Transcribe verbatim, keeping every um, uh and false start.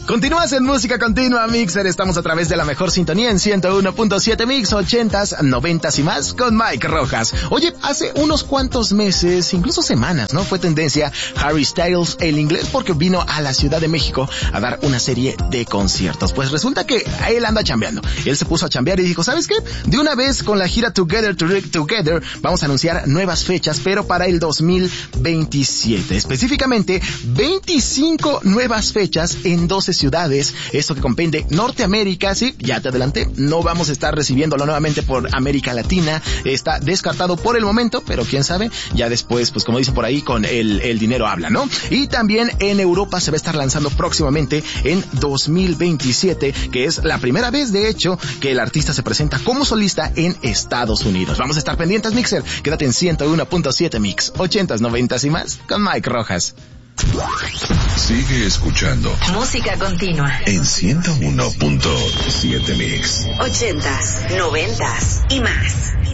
Continúas en Música Continua, Mixer. Estamos a través de la mejor sintonía en ciento uno punto siete Mix, ochentas, noventas y más con Mike Rojas. Oye, hace unos cuantos meses, incluso semanas, ¿no? Fue tendencia Harry Styles, el inglés, porque vino a la Ciudad de México a dar una serie de conciertos. Pues resulta que él anda chambeando. Él se puso a chambear y dijo, ¿sabes qué? De una vez con la gira Together to Together vamos a anunciar nuevas fechas, pero para el dos mil veintisiete. Específicamente, veinticinco nuevas fechas en doce ciudades, esto que comprende Norteamérica, sí, ya te adelanté, no vamos a estar recibiéndolo nuevamente por América Latina, está descartado por el momento, pero quién sabe, ya después, pues como dicen por ahí, con el, el dinero habla, ¿no? Y también en Europa se va a estar lanzando próximamente en dos mil veintisiete, que es la primera vez, de hecho, que el artista se presenta como solista en Estados Unidos. Vamos a estar pendientes, Mixer, quédate en ciento uno punto siete Mix, ochentas, noventas y más, con Mike Rojas. Sigue escuchando Música Continua en ciento uno punto siete Mix. Ochentas, noventas y más.